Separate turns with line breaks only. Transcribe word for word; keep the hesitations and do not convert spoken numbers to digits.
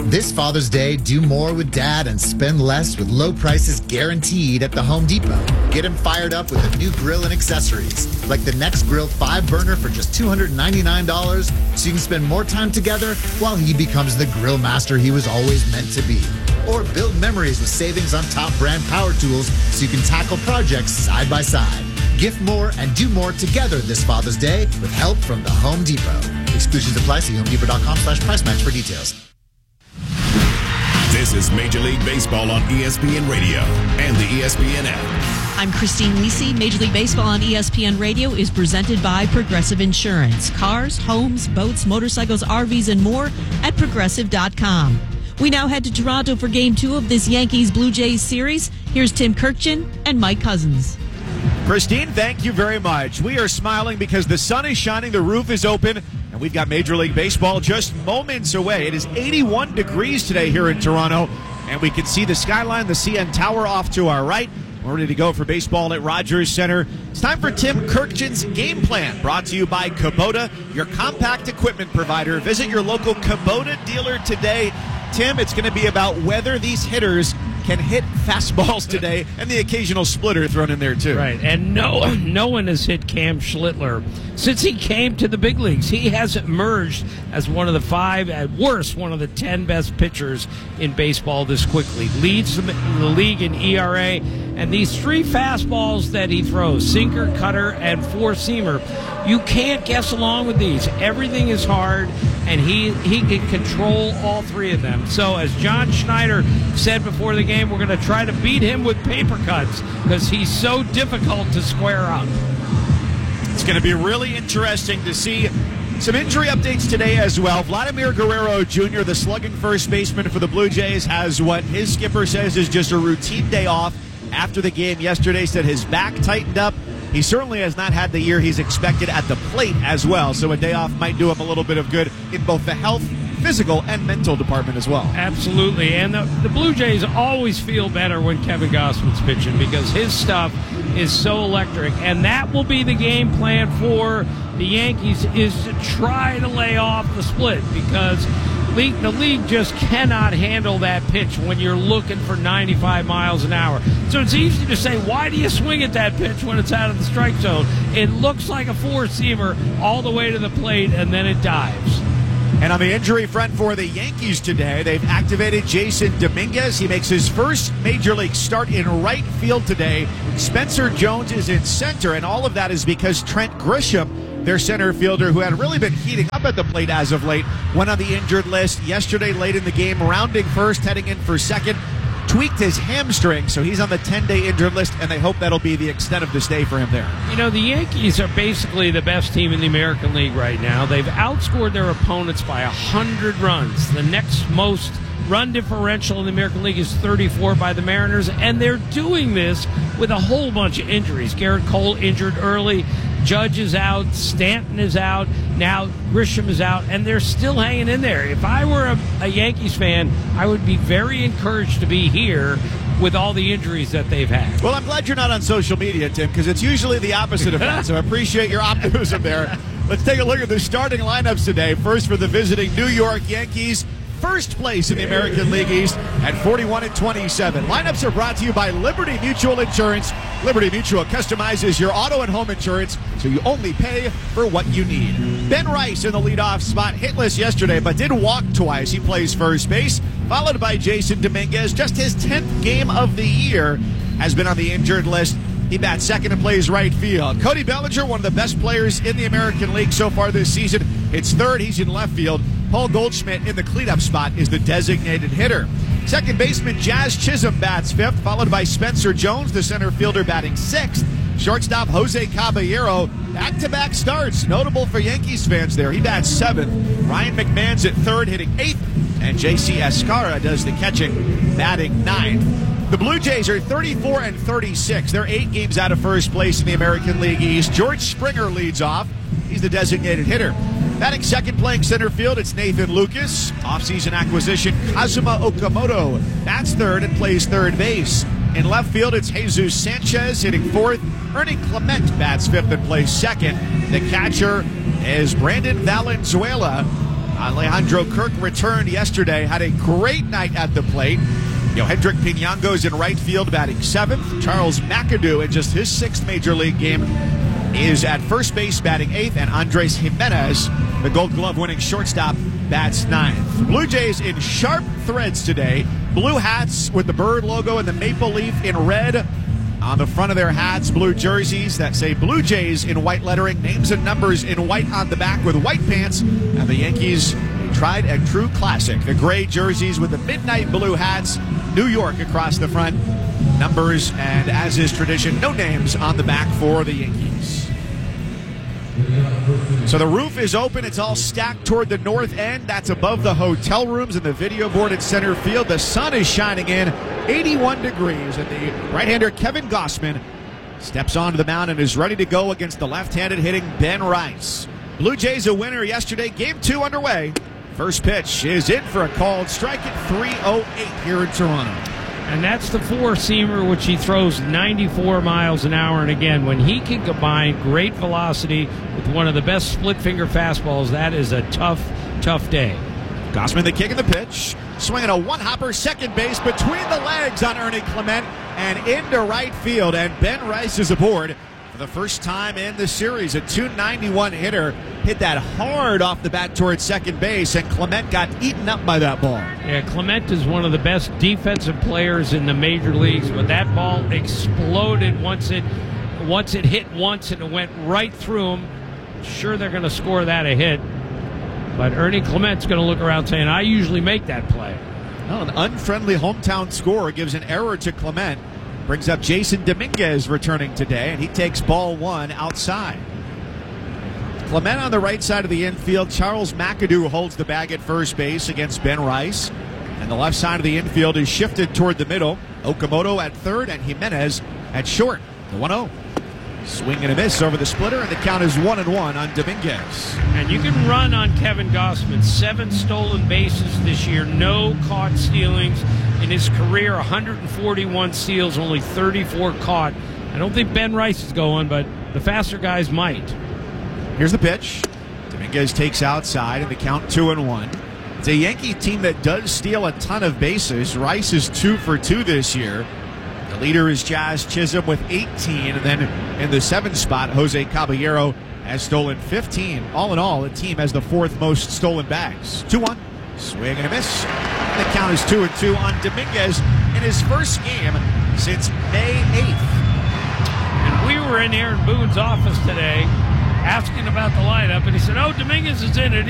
This Father's Day, do more with Dad and spend less with low prices guaranteed at the Home Depot. Get him fired up with a new grill and accessories, like the Next Grill five burner for just two hundred ninety-nine dollars, so you can spend more time together while he becomes the grill master he was always meant to be. Or build memories with savings on top brand power tools so you can tackle projects side by side. Gift more and do more together this Father's Day with help from the Home Depot. Exclusions apply. See homedepot.com slash price match for details.
This is Major League Baseball on E S P N Radio and the E S P N app.
I'm Christine Lisi. Major League Baseball on E S P N Radio is presented by Progressive Insurance. Cars, homes, boats, motorcycles, R Vs, and more at progressive dot com. We now head to Toronto for Game two of this Yankees-Blue Jays series. Here's Tim Kirkjian and Mike Cousins.
Christine, thank you very much. We are smiling because the sun is shining, the roof is open, and we've got Major League Baseball just moments away. It is eighty-one degrees today here in Toronto, and we can see the skyline, the C N Tower off to our right. We're ready to go for baseball at Rogers Center. It's time for Tim Kirkjian's Game Plan, brought to you by Kubota, your compact equipment provider. Visit your local Kubota dealer today. Tim, it's going to be about whether these hitters can hit fastballs today, and the occasional splitter thrown in there too.
Right, and no, no one has hit Cam Schlittler since he came to the big leagues. He has emerged as one of the five, at worst, one of the ten best pitchers in baseball this quickly. Leads the league in E R A, and these three fastballs that he throws, sinker, cutter, and four-seamer, you can't guess along with these. Everything is hard, and he, he can control all three of them. So as John Schneider said before the game, we're going to try to beat him with paper cuts because he's so difficult to square up.
It's going to be really interesting to see some injury updates today as well. Vladimir Guerrero Junior, the slugging first baseman for the Blue Jays, has what his skipper says is just a routine day off after the game yesterday. Said his back tightened up. He certainly has not had the year he's expected at the plate as well, so a day off might do him a little bit of good in both the health, physical, and mental department as well.
Absolutely, and the, the Blue Jays always feel better when Kevin Gausman's pitching because his stuff is so electric, and that will be the game plan for the Yankees, is to try to lay off the split because league, the league just cannot handle that pitch when you're looking for ninety-five miles an hour. So it's easy to say, why do you swing at that pitch when it's out of the strike zone? It looks like a four-seamer all the way to the plate, and then it dives.
And on the injury front for the Yankees today, they've activated Jason Dominguez. He makes his first Major League start in right field today. Spencer Jones is in center, and all of that is because Trent Grisham, their center fielder, who had really been heating up at the plate as of late, went on the injured list yesterday late in the game, rounding first, heading in for second, tweaked his hamstring, so he's on the ten-day injured list, and they hope that'll be the extent of the stay for him there.
You know, the Yankees are basically the best team in the American League right now. They've outscored their opponents by one hundred runs. The next most run differential in the American League is thirty-four by the Mariners, and they're doing this with a whole bunch of injuries. Garrett Cole injured early. Judge is out, Stanton is out, now Grisham is out, and they're still hanging in there. If I were a, a Yankees fan, I would be very encouraged to be here with all the injuries that they've had.
Well, I'm glad you're not on social media, Tim, because it's usually the opposite of that, so I appreciate your optimism there. Let's take a look at the starting lineups today. First for the visiting New York Yankees, first place in the American League East at forty-one and twenty-seven. Lineups are brought to you by Liberty Mutual Insurance. Liberty Mutual customizes your auto and home insurance so you only pay for what you need. Ben Rice in the leadoff spot, hitless yesterday, but did walk twice. He plays first base, followed by Jason Dominguez. Just his tenth game of the year has been on the injured list. He bats second and plays right field. Cody Bellinger, one of the best players in the American League so far this season. It's third. He's in left field. Paul Goldschmidt in the cleanup spot is the designated hitter. Second baseman Jazz Chisholm bats fifth, followed by Spencer Jones, the center fielder, batting sixth. Shortstop Jose Caballero, back-to-back starts. Notable for Yankees fans there. He bats seventh. Ryan McMahon's at third, hitting eighth. And J C Escara does the catching, batting ninth. The Blue Jays are thirty-four and thirty-six. They're eight games out of first place in the American League East. George Springer leads off. He's the designated hitter. Batting second, playing center field, it's Nathan Lucas. Offseason acquisition, Kazuma Okamoto. Bats third and plays third base. In left field, it's Jesus Sanchez hitting fourth. Ernie Clement bats fifth and plays second. The catcher is Brandon Valenzuela. Alejandro Kirk returned yesterday, had a great night at the plate. You know, Hendrik Pinango's in right field batting seventh. Charles McAdoo, in just his sixth major league game, is at first base batting eighth. And Andres Jimenez, the Gold Glove winning shortstop, bats ninth. Blue Jays in sharp threads today. Blue hats with the bird logo and the maple leaf in red on the front of their hats. Blue jerseys that say Blue Jays in white lettering, names and numbers in white on the back with white pants. And the Yankees, a tried and true classic. The gray jerseys with the midnight blue hats. New York across the front. Numbers, and as is tradition, no names on the back for the Yankees. So the roof is open. It's all stacked toward the north end. That's above the hotel rooms and the video board at center field. The sun is shining in, eighty-one degrees, and the right-hander Kevin Gausman steps onto the mound and is ready to go against the left-handed hitting Ben Rice. Blue Jays a winner yesterday. Game two underway. First pitch is in for a called strike at three oh eight here in Toronto.
And that's the four-seamer, which he throws ninety-four miles an hour. And again, when he can combine great velocity with one of the best split-finger fastballs, that is a tough, tough day.
Gausman the kick and the pitch. Swinging a one-hopper, second base between the legs on Ernie Clement and into right field. And Ben Rice is aboard for the first time in the series. A two ninety-one hitter hit that hard off the bat towards second base, and Clement got eaten up by that ball.
Yeah, Clement is one of the best defensive players in the major leagues, but that ball exploded once it once it hit once and it went right through him. Sure, they're going to score that a hit, but Ernie Clement's going to look around saying, I usually make that play.
Well, an unfriendly hometown scorer gives an error to Clement. Brings up Jason Dominguez returning today, and he takes ball one outside. Clement on the right side of the infield. Charles McAdoo holds the bag at first base against Ben Rice. And the left side of the infield is shifted toward the middle. Okamoto at third and Jimenez at short. The one oh. Swing and a miss over the splitter, and the count is one and one on Dominguez.
And you can run on Kevin Gausman. Seven stolen bases this year, no caught stealings. In his career, one hundred forty-one steals, only thirty-four caught. I don't think Ben Rice is going, but the faster guys might.
Here's the pitch. Dominguez takes outside, and the count two and one. It's a Yankee team that does steal a ton of bases. Rice is two for two this year. The leader is Jazz Chisholm with eighteen, and then in the seventh spot, Jose Caballero has stolen fifteen. All in all, the team has the fourth most stolen bags. two one. Swing and a miss. And the count is two and two on Dominguez in his first game since May eighth.
And we were in Aaron Boone's office today asking about the lineup, and he said, oh, Dominguez is in it.